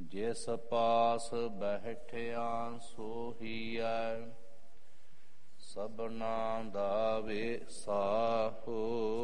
ਜਿਸ ਪਾਸ ਬੈਠਿਆ ਸੋਹੀਐ, ਸਭਨਾ ਦਾ ਵੇ ਸਾਹੋ।